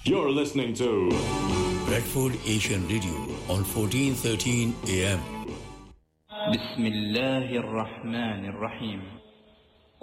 You're listening to Bradford Asian Radio on 1413 AM. بسم الله الرحمن الرحيم